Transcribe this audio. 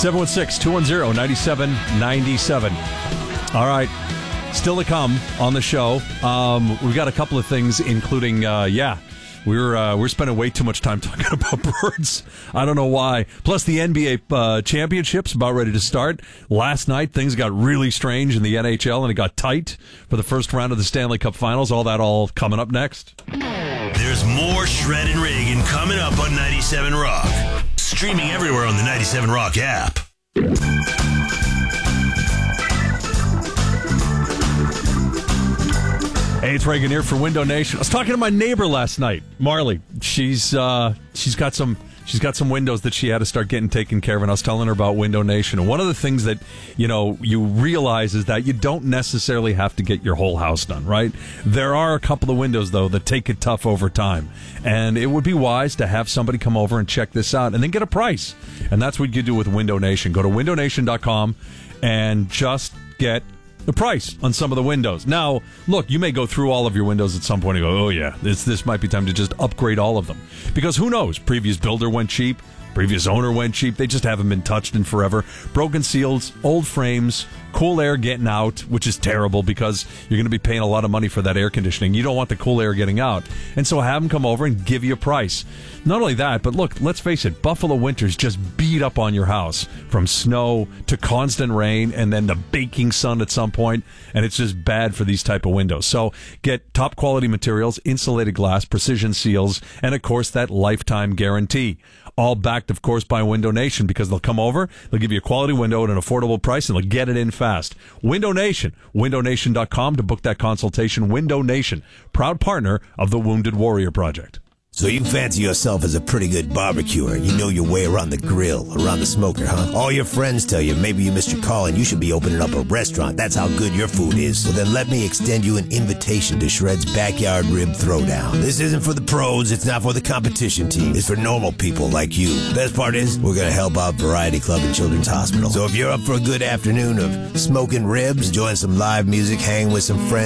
716-210-9797. All right. Still to come on the show. We've got a couple of things, including, we're spending way too much time talking about birds. I don't know why. Plus, the NBA championships about ready to start. Last night, things got really strange in the NHL, and it got tight for the first round of the Stanley Cup Finals. All that coming up next. There's more Shred and Reagan coming up on 97 Rock. Streaming everywhere on the 97 Rock app. Hey, it's Reagan here for Window Nation. I was talking to my neighbor last night, Marley. She's got some windows that she had to start getting taken care of, and I was telling her about Window Nation. And one of the things that you realize is that you don't necessarily have to get your whole house done, right? There are a couple of windows though that take it tough over time, and it would be wise to have somebody come over and check this out, and then get a price. And that's what you do with Window Nation. Go to windownation.com and just get the price on some of the windows. Now, look, you may go through all of your windows at some point and go, oh yeah, this might be time to just upgrade all of them. Because who knows? Previous builder went cheap. Previous owner went cheap. They just haven't been touched in forever. Broken seals, old frames, cool air getting out, which is terrible because you're going to be paying a lot of money for that air conditioning. You don't want the cool air getting out. And so have them come over and give you a price. Not only that, but look, let's face it, Buffalo winters just beat up on your house from snow to constant rain and then the baking sun at some point, and it's just bad for these type of windows. So get top quality materials, insulated glass, precision seals, and of course that lifetime guarantee. All backed, of course, by Window Nation, because they'll come over, they'll give you a quality window at an affordable price, and they'll get it in fast. Window Nation, windownation.com to book that consultation. Window Nation, proud partner of the Wounded Warrior Project. So you fancy yourself as a pretty good barbecuer. You know your way around the grill, around the smoker, huh? All your friends tell you maybe you missed your call and you should be opening up a restaurant. That's how good your food is. So then let me extend you an invitation to Shred's Backyard Rib Throwdown. This isn't for the pros. It's not for the competition team. It's for normal people like you. Best part is, we're going to help out Variety Club and Children's Hospital. So if you're up for a good afternoon of smoking ribs, enjoying some live music, hanging with some friends,